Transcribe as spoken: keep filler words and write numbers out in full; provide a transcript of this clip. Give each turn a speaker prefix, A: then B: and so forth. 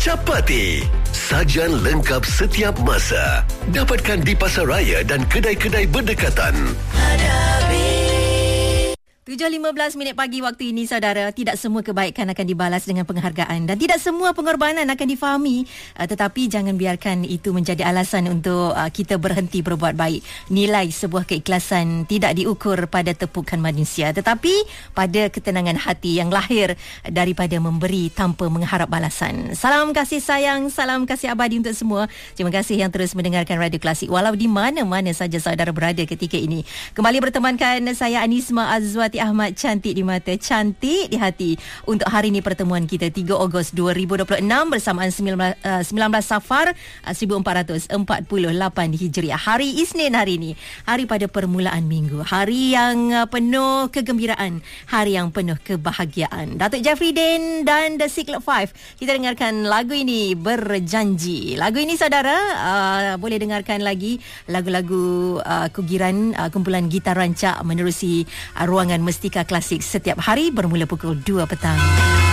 A: Capati, sajian lengkap setiap masa. Dapatkan di pasaraya dan kedai-kedai berdekatan.
B: tujuh lima belas minit pagi waktu ini, saudara. Tidak semua kebaikan akan dibalas dengan penghargaan dan tidak semua pengorbanan akan difahami. Uh, tetapi jangan biarkan itu menjadi alasan untuk uh, kita berhenti berbuat baik. Nilai sebuah keikhlasan tidak diukur pada tepukan manusia, tetapi pada ketenangan hati yang lahir daripada memberi tanpa mengharap balasan. Salam kasih sayang, salam kasih abadi untuk semua. Terima kasih yang terus mendengarkan Radio Klasik walau di mana-mana saja saudara berada ketika ini. Kembali bertemankan saya Anisma Azwati Ahmad, cantik di mata, cantik di hati. Untuk hari ini pertemuan kita tiga Ogos dua ribu dua puluh enam bersamaan sembilan belas Safar seribu empat ratus empat puluh lapan Hijriah. Hari Isnin hari ini, hari pada permulaan minggu, hari yang penuh kegembiraan, hari yang penuh kebahagiaan. Datuk Jeffrey Din dan The Secret Five. Kita dengarkan lagu ini, Berjanji. Lagu ini saudara uh, boleh dengarkan lagi lagu-lagu uh, kugiran uh, kumpulan gitar rancak menerusi uh, ruangan Mestika Klasik setiap hari bermula pukul dua petang.